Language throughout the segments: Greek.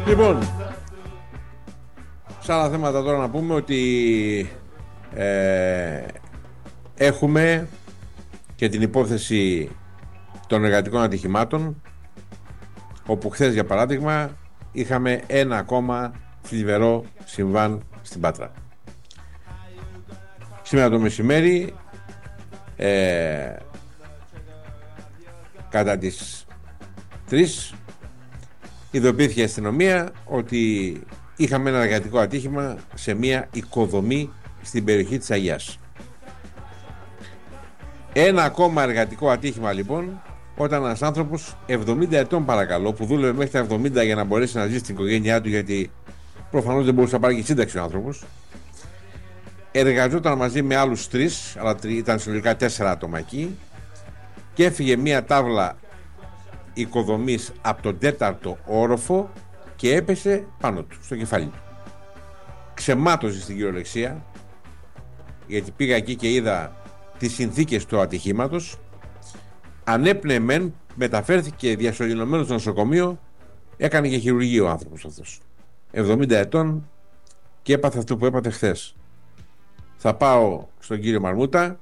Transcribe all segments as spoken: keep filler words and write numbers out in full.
Λοιπόν, σε άλλα θέματα τώρα να πούμε ότι ε, έχουμε και την υπόθεση των εργατικών ατυχημάτων, όπου χθες για παράδειγμα είχαμε ένα ακόμα θλιβερό συμβάν στην Πάτρα. Σήμερα το μεσημέρι ε, κατά τις τρεις ειδοποιήθηκε η αστυνομία ότι είχαμε ένα εργατικό ατύχημα σε μια οικοδομή στην περιοχή της Αγιάς. Ένα ακόμα εργατικό ατύχημα λοιπόν, όταν ένας άνθρωπος εβδομήντα ετών, παρακαλώ, που δούλευε μέχρι τα εβδομήντα για να μπορέσει να ζήσει στην οικογένειά του, γιατί προφανώς δεν μπορούσε να πάρει και σύνταξη ο άνθρωπος, εργαζόταν μαζί με άλλους τρεις, αλλά ήταν συνολικά τέσσερα άτομα εκεί, και έφυγε μια τάβλα οικοδομής από τον τέταρτο όροφο και έπεσε πάνω του, στο κεφάλι του. Ξεμάτωσε στην κυριολεξία, γιατί πήγα εκεί και είδα τις συνθήκες του ατυχήματος. Ανέπνεε μεν, μεταφέρθηκε διασωληνωμένο στο νοσοκομείο, έκανε και χειρουργείο ο άνθρωπος αυτός, εβδομήντα ετών, και έπαθε αυτό που έπαθε χθες. Θα πάω στον κύριο Μαρμούτα,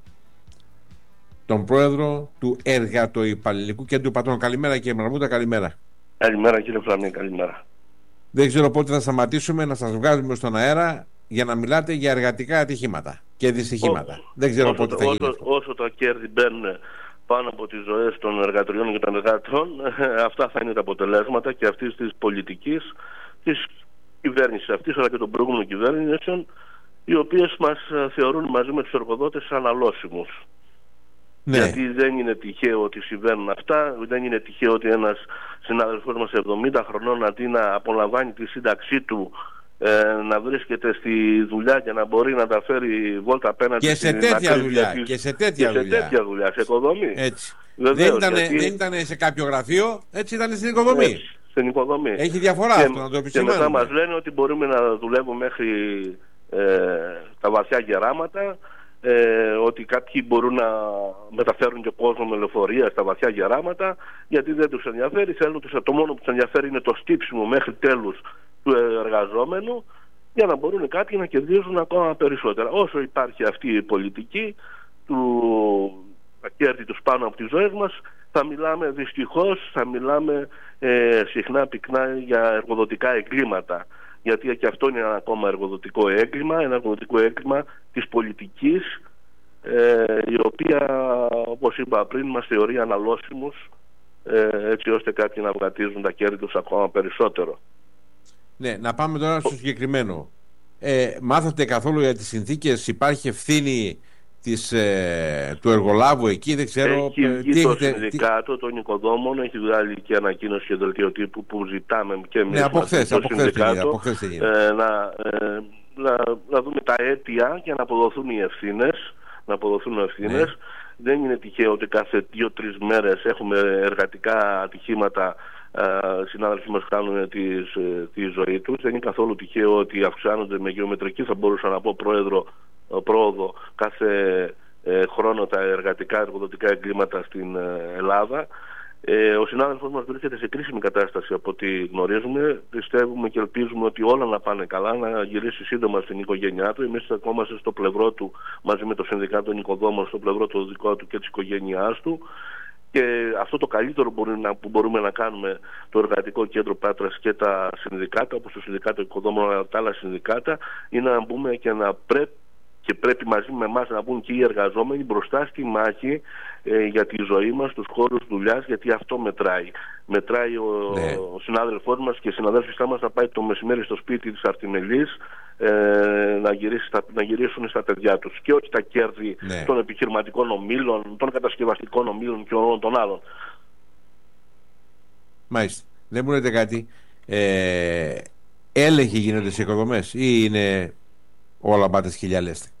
τον πρόεδρο του Εργατοϊπαλληλικού Κέντρου Πατρών. Καλημέρα κύριε Μαρμούτα, καλημέρα. Καλημέρα κύριε Φλαμί, καλημέρα. Δεν ξέρω πότε θα σταματήσουμε να σας βγάζουμε στον αέρα για να μιλάτε για εργατικά ατυχήματα και δυστυχήματα. Ό, Δεν ξέρω όσο, πότε θα γίνει. Όσο, όσο τα κέρδη μπαίνουν πάνω από τις ζωές των εργατριών και των εργατών, αυτά θα είναι τα αποτελέσματα και αυτής της πολιτικής της κυβέρνησης αυτής, αλλά και των προηγούμενων κυβέρνησεων, οι οποίες μας θεωρούν μαζί με τους εργοδότες αναλώσιμους. Ναι. Γιατί δεν είναι τυχαίο ότι συμβαίνουν αυτά, δεν είναι τυχαίο ότι ένας συνάδελφός μας εβδομήντα χρονών, αντί να απολαμβάνει τη σύνταξή του, ε, να βρίσκεται στη δουλειά και να μπορεί να τα φέρει βόλτα απέναντι και σε τέτοια δουλειά, της... και σε τέτοια και δουλειά, σε τέτοια δουλειά, σε οικοδομή. Έτσι. Βεβαίως, δεν, ήταν, γιατί... δεν ήταν σε κάποιο γραφείο, έτσι ήταν στην οικοδομή. Έτσι, στην οικοδομή. Έχει διαφορά και, αυτό, να το επισημάνουμε. Και μετά μας λένε ότι μπορούμε να δουλεύουμε μέχρι ε, τα βαθιά γεράματα. Ε, ότι κάποιοι μπορούν να μεταφέρουν και κόσμο με λεωφορεία στα βαθιά γεράματα, γιατί δεν τους ενδιαφέρει. Θέλουν, το μόνο που τους ενδιαφέρει είναι το στύψιμο μέχρι τέλους του εργαζόμενου, για να μπορούν κάποιοι να κερδίζουν ακόμα περισσότερα. Όσο υπάρχει αυτή η πολιτική του τα κέρδη τους πάνω από τις ζωές μας, θα μιλάμε δυστυχώς, θα μιλάμε ε, συχνά πυκνά για εργοδοτικά εγκλήματα. Γιατί και αυτό είναι ένα ακόμα εργοδοτικό έγκλημα, ένα εργοδοτικό έγκλημα της πολιτικής, ε, η οποία, όπως είπα πριν, μας θεωρεί αναλώσιμους, ε, έτσι ώστε κάποιοι να βγατίζουν τα κέρδη τους ακόμα περισσότερο. Ναι, να πάμε τώρα στο συγκεκριμένο. Ε, μάθατε καθόλου για τις συνθήκες? Υπάρχει ευθύνη της, ε, του εργολάβου εκεί? Δεν ξέρω. Έχει βγει τι το έχετε, συνδικάτο τι... των οικοδόμων, έχει βγάλει και ανακοίνωση και δελτίο τύπου που ζητάμε και εμείς, ναι, από χθες, από συνδικάτο, χθες ε, να, ε, να, να δούμε τα αίτια και να αποδοθούν οι ευθύνες. Να αποδοθούν οι ευθύνες. Ναι. Δεν είναι τυχαίο ότι κάθε δύο-τρεις μέρες έχουμε εργατικά ατυχήματα. Uh, συνάδελφοι μας χάνουν τη, τη ζωή τους. Δεν είναι καθόλου τυχαίο ότι αυξάνονται με γεωμετρική, θα μπορούσα να πω, πρόεδρο, πρόοδο κάθε ε, χρόνο τα εργατικά, εργοδοτικά εγκλήματα στην ε, Ελλάδα. Ε, ο συνάδελφος μας βρίσκεται σε κρίσιμη κατάσταση από ό,τι γνωρίζουμε. Πιστεύουμε και ελπίζουμε ότι όλα να πάνε καλά, να γυρίσει σύντομα στην οικογένειά του. Εμείς ακόμα στο πλευρό του, μαζί με το Συνδικάτο των Οικοδόμων, στο πλευρό του δικό του και της οικογένειάς του. Και αυτό το καλύτερο που μπορούμε να κάνουμε το Εργατικό Κέντρο Πάτρας και τα συνδικάτα, όπως το Συνδικάτο Οικοδόμων αλλά τα άλλα συνδικάτα, είναι να μπούμε και να πρέπει και πρέπει μαζί με εμάς να μπουν και οι εργαζόμενοι μπροστά στη μάχη ε, για τη ζωή μας, τους χώρους δουλειάς, γιατί αυτό μετράει. Μετράει ο, ναι. ο συνάδελφός μας και οι συναδέλφοι μας να πάει το μεσημέρι στο σπίτι της Αρτιμελής ε, να, γυρίσει, να γυρίσουν στα παιδιά τους και όχι τα κέρδη ναι. των επιχειρηματικών ομίλων, των κατασκευαστικών ομίλων και όλων των άλλων. Μάλιστα. Δεν μου λέτε κάτι. Ε, έλεγχοι γίνονται σε οικοδομές ή είναι όλα μπάτες χιλιάλεστε?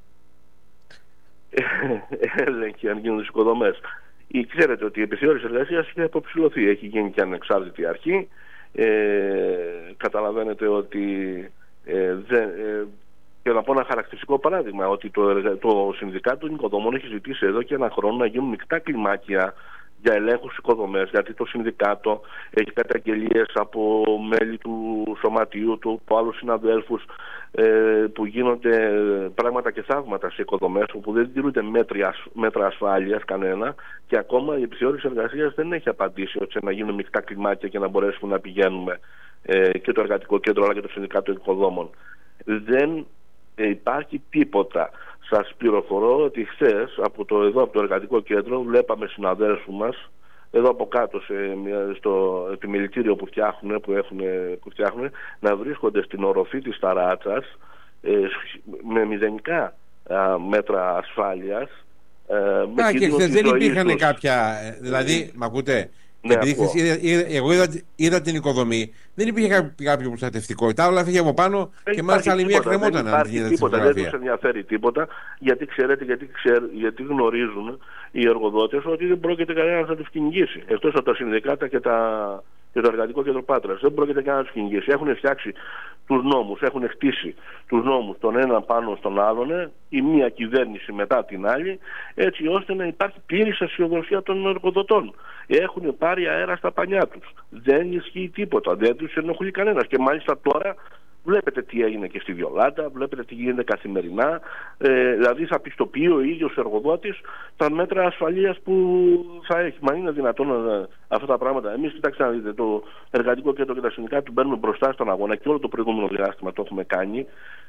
Έλεγχοι αν γίνονται στις οικοδομές. Ή ξέρετε ότι η επιθεώρηση εργασίας έχει αποψηλωθεί. Έχει γίνει και ανεξάρτητη αρχή. Ε, καταλαβαίνετε ότι ε, δεν, ε, και να πω ένα χαρακτηριστικό παράδειγμα, ότι το, το Συνδικάτο των Οικοδομών έχει ζητήσει εδώ και ένα χρόνο να γίνουν μεικτά κλιμάκια για ελέγχους οικοδομές, γιατί το Συνδικάτο έχει καταγγελίες από μέλη του Σωματείου του, από άλλους συναδέλφους, ε, που γίνονται πράγματα και θαύματα σε οικοδομές όπου δεν τηρούνται μέτρα ασφάλειας κανένα, και ακόμα η επιθεώρηση εργασίας δεν έχει απαντήσει ώστε να γίνουν μεικτά κλιμάκια και να μπορέσουμε να πηγαίνουμε, ε, και το Εργατικό Κέντρο αλλά και το Συνδικάτο Οικοδόμων. Δεν ε, υπάρχει τίποτα. Σας πληροφορώ ότι χθες από το, εδώ από το Εργατικό Κέντρο βλέπαμε συναδέλφους μας εδώ από κάτω σε μια, στο επιμελητήριο που φτιάχνουν, που έχουν, που φτιάχνουν, να βρίσκονται στην οροφή της ταράτσας, ε, με μηδενικά α, μέτρα ασφάλειας. Ε, Α, και χθες δεν υπήρχαν κάποια, δηλαδή, μ' ακούτε, ναι, επειδή είδα, είδα, εγώ είδα, είδα την οικοδομή, δεν υπήρχε κάποιο, κάποιο προστατευτικό. Τα όλα φύγε από πάνω δεν και μάλιστα άλλη μία κρεμόταν. Δεν υπάρχει τίποτα, δεν τους ενδιαφέρει τίποτα, γιατί ξέρετε, γιατί, ξέρ, γιατί γνωρίζουν οι εργοδότες ότι δεν πρόκειται κανένας να τους κυνηγήσει. Εκτός από τα συνδικάτα και, τα, και το Εργατικό Κέντρο Πάτρας. Δεν πρόκειται κανένας να τους κυνηγήσει. Έχουν φτιάξει τους νόμους, έχουν χτίσει τους νόμους τον ένα πάνω στον άλλον, η μία κυβέρνηση μετά την άλλη, έτσι ώστε να υπάρχει πλήρης αισιοδοξία των εργοδοτών. Έχουν πάρει αέρα στα πανιά τους. Δεν ισχύει τίποτα, δεν τους ενοχλεί κανένας. Και μάλιστα τώρα βλέπετε τι έγινε και στη Βιολάντα, βλέπετε τι γίνεται καθημερινά. Ε, δηλαδή θα πιστοποιεί ο ίδιος ο εργοδότης τα μέτρα ασφαλείας που θα έχει. Μα είναι δυνατόν ε, αυτά τα πράγματα? Εμείς, κοιτάξτε να δείτε, το Εργατικό Κέντρο και τα συνδικάτα του μπαίνουμε μπροστά στον αγώνα και όλο το προηγούμενο διάστημα το έχουμε κάνει.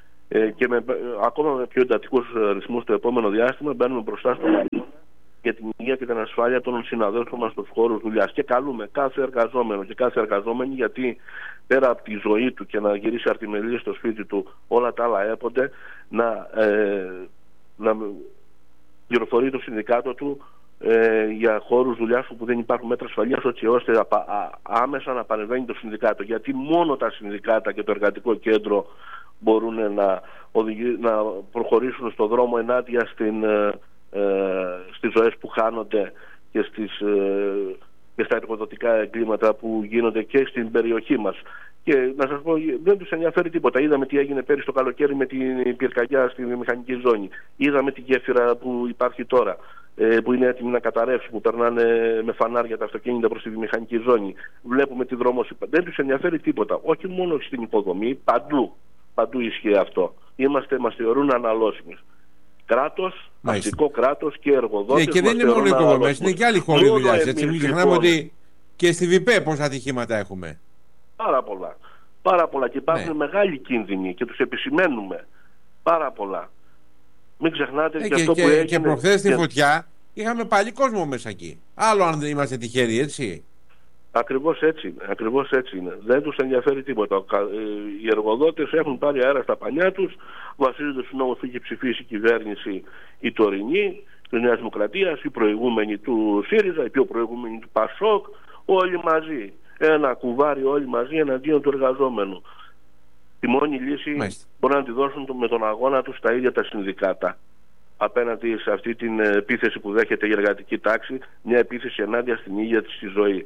Ε, και με, ε, ακόμα με πιο εντατικούς ρυθμούς το επόμενο διάστημα μπαίνουμε μπροστά στον αγώνα για την υγεία και την ασφάλεια των συναδέλφων μας στους χώρους δουλειάς. Και καλούμε κάθε εργαζόμενο και κάθε εργαζόμενη, γιατί πέρα από τη ζωή του και να γυρίσει αρτιμελή στο σπίτι του, όλα τα άλλα έπονται, να, ε, να πληροφορεί το συνδικάτο του ε, για χώρους δουλειάς που δεν υπάρχουν μέτρα ασφαλείας, έτσι ώστε α, α, άμεσα να παρεμβαίνει το συνδικάτο. Γιατί μόνο τα συνδικάτα και το Εργατικό Κέντρο μπορούν να, οδηγεί, να προχωρήσουν στον δρόμο ενάντια στην... Ε, Ε, στις ζωές που χάνονται και, στις, ε, και στα εργοδοτικά εγκλήματα που γίνονται και στην περιοχή μας. Και να σας πω, δεν τους ενδιαφέρει τίποτα. Είδαμε τι έγινε πέρυσι το καλοκαίρι με την πυρκαγιά στη μηχανική ζώνη. Είδαμε τη γέφυρα που υπάρχει τώρα, ε, που είναι έτοιμη να καταρρεύσει, που περνάνε με φανάρια τα αυτοκίνητα προς τη μηχανική ζώνη. Βλέπουμε τη δρόμωση. Δεν τους ενδιαφέρει τίποτα. Όχι μόνο στην υποδομή, παντού. Παντού ισχύει αυτό. Είμαστε, μας θεωρούν αναλώσιμες. Κράτος, αστικό κράτος και εργοδότες. Και, και δεν είναι μόνο οικοδομές, είναι και άλλοι χώροι δουλειάς. Έτσι, μην ξεχνάμε ότι και στη ΒΙΠΕ πόσα ατυχήματα έχουμε. Πάρα πολλά. Πάρα πολλά. Και υπάρχουν ναι. μεγάλοι κίνδυνοι και τους επισημαίνουμε. Πάρα πολλά. Μην ξεχνάτε ε, και, και αυτό και, που έγινε. Και προχθές στη και... φωτιά είχαμε πάλι κόσμο μέσα εκεί. Άλλο αν δεν είμαστε τυχεροί, έτσι. Ακριβώς έτσι είναι. Ακριβώς έτσι είναι. Δεν τους ενδιαφέρει τίποτα. Οι εργοδότες έχουν πάρει αέρα στα πανιά τους, βασίζονται στους νόμους που είχε ψηφίσει η κυβέρνηση η τωρινή, της Νέας Δημοκρατίας, η προηγούμενη του ΣΥΡΙΖΑ, η πιο προηγούμενη του ΠΑΣΟΚ, όλοι μαζί. Ένα κουβάρι όλοι μαζί εναντίον του εργαζόμενου. Τη μόνη λύση Μάλιστα. μπορεί να τη δώσουν με τον αγώνα τους τα ίδια τα συνδικάτα. Απέναντι σε αυτή την επίθεση που δέχεται η εργατική τάξη, μια επίθεση ενάντια στην ίδια της τη ζωή.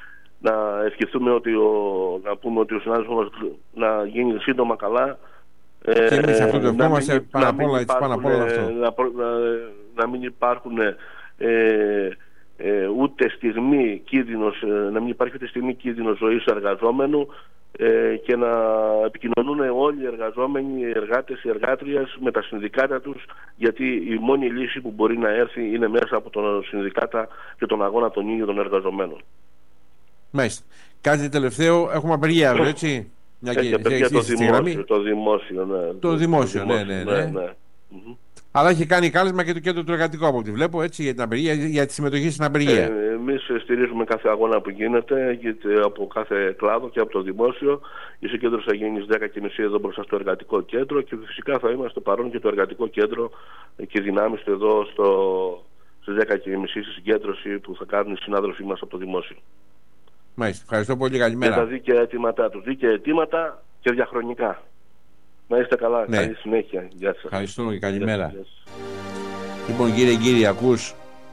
Να ευχηθούμε ότι ο, να πούμε ότι ο συνάδελφος μας να γίνει σύντομα καλά. Και εμείς αυτό το ευχόμαστε πάνω απ' όλα αυτό. Να, να, να μην υπάρχουν ε, ε, ούτε στιγμή κίνδυνος, να μην υπάρχει ούτε στιγμή κίνδυνος ζωής του εργαζόμενου ε, και να επικοινωνούν όλοι οι εργαζόμενοι, οι εργάτες, οι εργάτριες με τα συνδικάτα τους, γιατί η μόνη λύση που μπορεί να έρθει είναι μέσα από τον συνδικάτα και τον αγώνα των ίδιων των εργαζομένων. Μάλιστα. Κάτι τελευταίο, έχουμε απεργία αύριο, έτσι. Μια έχει απεργία το δημόσιο, το δημόσιο, ναι. Το δημόσιο, ναι, ναι, ναι. ναι. ναι. Mm-hmm. Αλλά έχει κάνει κάλεσμα και το κέντρο του εργατικού, από ό,τι βλέπω, έτσι, για την απεργία, για τη συμμετοχή στην απεργία. Ε, εμείς στηρίζουμε κάθε αγώνα που γίνεται από κάθε κλάδο και από το δημόσιο. Η συγκέντρωση θα γίνει στις δέκα και μισή εδώ μπροστά στο εργατικό κέντρο και φυσικά θα είμαστε παρόν και το εργατικό κέντρο και δυνάμεις του εδώ στο, στις δέκα και μισή στη συγκέντρωση που θα κάνουν οι συνάδελφοί μας από το δημόσιο. Μάλιστα. Ευχαριστώ πολύ. Καλημέρα. Για τα δίκαια αιτήματά τους. Δίκαια αιτήματα και διαχρονικά. Να είστε καλά. Ναι. Καλή συνέχεια. Γεια σας. Ευχαριστούμε και καλημέρα. Γεια σας. Λοιπόν, κύριε κύριε, ακούς.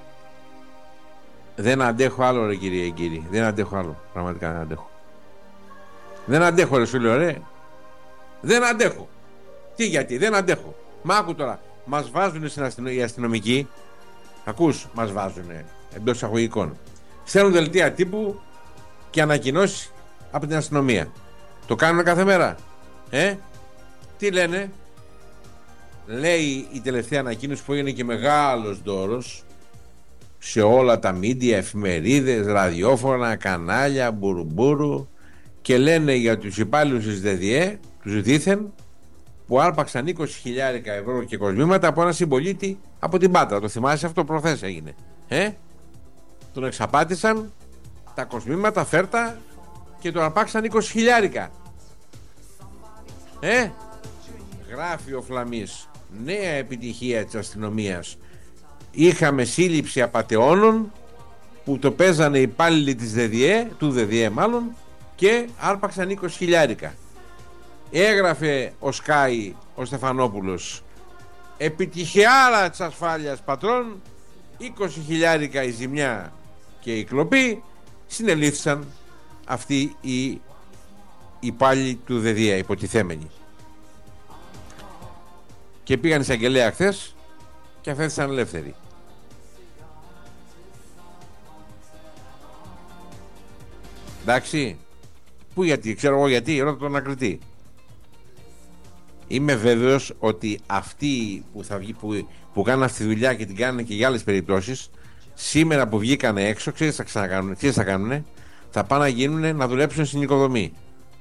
Δεν αντέχω άλλο, ρε κύριε κύριε. Δεν αντέχω άλλο. Πραγματικά δεν αντέχω. Δεν αντέχω, ρε, σου λέω, ρε. Δεν αντέχω. Τι γιατί, δεν αντέχω. Μα άκου τώρα. Μας βάζουν στην αστυνο... οι αστυνομικοί. Ακούς, μας βάζουν εντός εισαγωγικών. στέλνουν δελτία τύπου και ανακοινώσεις από την αστυνομία. Το κάνουν κάθε μέρα. Ε? Τι λένε? Λέει η τελευταία ανακοίνωση που έγινε και μεγάλος δώρος σε όλα τα μίντια, εφημερίδες, ραδιόφωνα, κανάλια, μπουρουμπουρου, και λένε για τους υπάλληλους της ΔΔΕ, τους δήθεν, που άρπαξαν είκοσι χιλιάδες ευρώ και κοσμήματα από ένα συμπολίτη από την Πάτρα. Το θυμάσαι αυτό? Προχθές έγινε. Ε? Τον εξαπάτησαν, τα κοσμήματα φέρτα και τον αρπάξαν είκοσι χιλιάδες. Ε? Γράφει ο Φλαμής. Νέα επιτυχία της αστυνομίας. Είχαμε σύλληψη απατεώνων που το παίζανε υπάλληλοι της ΔΔΕ, του ΔΔΕ μάλλον, και άρπαξαν είκοσι χιλιάδες. Έγραφε ο Σκάι ο Στεφανόπουλος, επιτυχιάρα της ασφάλειας πατρών, είκοσι χιλιάδες η ζημιά και η κλοπή. Συνελήφθησαν αυτοί οι υπάλληλοι του ΔΔΕ, υποτιθέμενοι, και πήγαν εισαγγελέα χθες και αφέθησαν ελεύθεροι. Εντάξει, πού, γιατί, ξέρω εγώ γιατί, ρώτα τον ανακριτή. Είμαι βέβαιος ότι αυτοί που, θα βγει, που, που κάνουν αυτή τη δουλειά και την κάνουν και για άλλες περιπτώσεις, σήμερα που βγήκανε έξω, ξέρεις θα ξανακάνουν, ξέρεις θα κάνουνε, θα πάνε να γίνουν να δουλέψουν στην οικοδομή.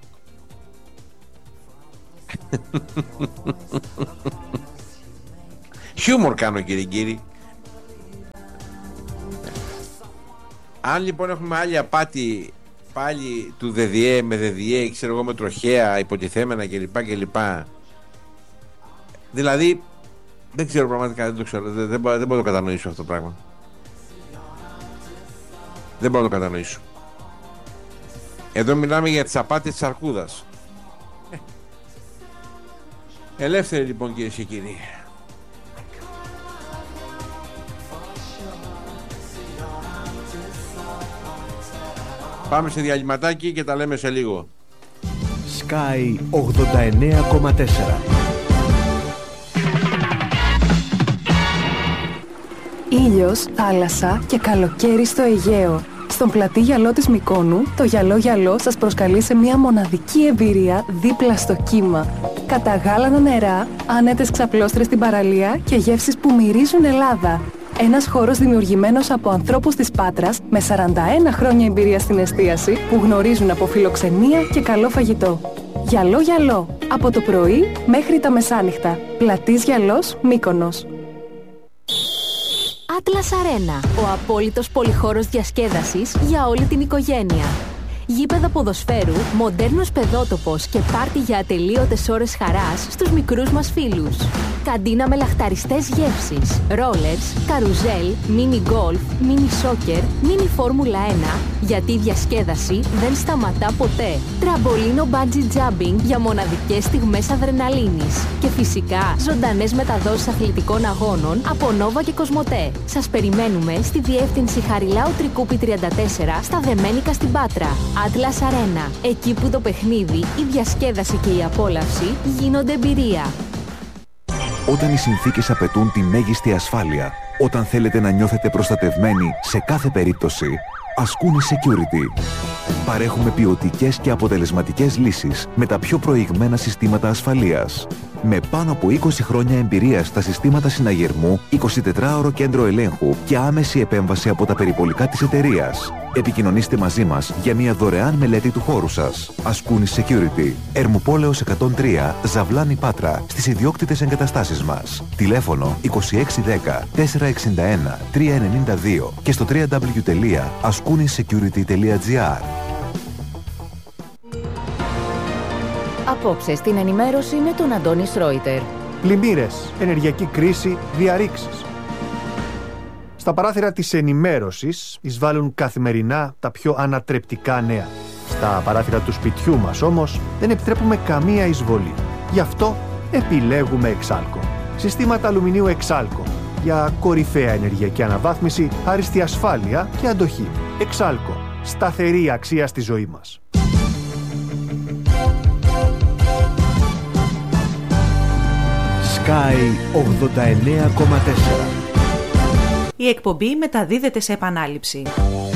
Χιούμορ κάνω, κύριε κύριοι. Αν λοιπόν έχουμε άλλη απάτη πάλι του ΔΔΕ με ΔΔΕ, ξέρω εγώ, με τροχέα υποτιθέμενα κλπ κλπ, δηλαδή δεν ξέρω πραγματικά, δεν το ξέρω, δεν, δεν, μπορώ, δεν μπορώ να το κατανοήσω αυτό το πράγμα. Δεν μπορώ να το κατανοήσω. Εδώ μιλάμε για τις απάτες της Αρκούδας. Ελεύθεροι λοιπόν, κυρίες και κύριοι. Πάμε σε διαλυματάκι και τα λέμε σε λίγο. Sky ογδόντα εννέα κόμμα τέσσερα. Ήλιος, θάλασσα και καλοκαίρι στο Αιγαίο. Στον πλατή γυαλό της Μυκόνου, το γυαλό γυαλό σας προσκαλεί σε μια μοναδική εμπειρία δίπλα στο κύμα. Καταγάλανα νερά, άνετες ξαπλώστρες στην παραλία και γεύσεις που μυρίζουν Ελλάδα. Ένας χώρος δημιουργημένος από ανθρώπους της Πάτρας με σαράντα ένα χρόνια εμπειρία στην εστίαση που γνωρίζουν από φιλοξενία και καλό φαγητό. Γυαλό γυαλό, από το πρωί μέχρι τα μεσάνυχτα. Πλατής γυαλός, Μύκονος. Atlas Arena, ο απόλυτος πολυχώρος διασκέδασης για όλη την οικογένεια. Γήπεδα ποδοσφαίρου, μοντέρνος παιδότοπος και πάρτι για ατελείωτες ώρες χαράς στους μικρούς μας φίλους. Καντίνα με λαχταριστές γεύσεις, ρόλερς, καρουζέλ, μίνι γκολφ, μίνι σόκερ, μίνι φόρμουλα ένα, γιατί η διασκέδαση δεν σταματά ποτέ. Τραμπολίνο bungee jumping για μοναδικές στιγμές αδρεναλίνης. Και φυσικά ζωντανές μεταδόσεις αθλητικών αγώνων από Νόβα και Κοσμοτέ. Σας περιμένουμε στη διεύθυνση Χαριλάου Τρικούπη τριάντα τέσσερα στα Δεμένικα στην Πάτρα. Atlas Arena, εκεί που το παιχνίδι, η διασκέδαση και η απόλαυση γίνονται εμπειρία. Όταν οι συνθήκες απαιτούν τη μέγιστη ασφάλεια, όταν θέλετε να νιώθετε προστατευμένοι σε κάθε περίπτωση, Ascuni Security. Παρέχουμε ποιοτικές και αποτελεσματικές λύσεις με τα πιο προηγμένα συστήματα ασφαλείας. Με πάνω από είκοσι χρόνια εμπειρία στα συστήματα συναγερμού, εικοσιτετράωρο κέντρο ελέγχου και άμεση επέμβαση από τα περιπολικά της εταιρείας. Επικοινωνήστε μαζί μας για μια δωρεάν μελέτη του χώρου σας. Ascuni Security. Ερμουπόλεως εκατόν τρία, Ζαβλάνη Πάτρα, στις ιδιόκτητες εγκαταστάσεις μας. Τηλέφωνο είκοσι έξι δέκα τετρακόσια εξήντα ένα τριακόσια ενενήντα δύο και στο double-u double-u double-u τελεία ascuni security τελεία gr. Απόψε στην ενημέρωση με τον Αντώνη Σρόιτερ. Πλημμύρες, ενεργειακή κρίση, διαρρήξεις. Στα παράθυρα της ενημέρωσης εισβάλλουν καθημερινά τα πιο ανατρεπτικά νέα. Στα παράθυρα του σπιτιού μας όμως δεν επιτρέπουμε καμία εισβολή. Γι' αυτό επιλέγουμε Εξάλκο. Συστήματα αλουμινίου Εξάλκο για κορυφαία ενεργειακή αναβάθμιση, άριστη ασφάλεια και αντοχή. Εξάλκο. Σταθερή αξία στη ζωή μας. Sky ογδόντα εννέα κόμμα τέσσερα. Η εκπομπή μεταδίδεται σε επανάληψη.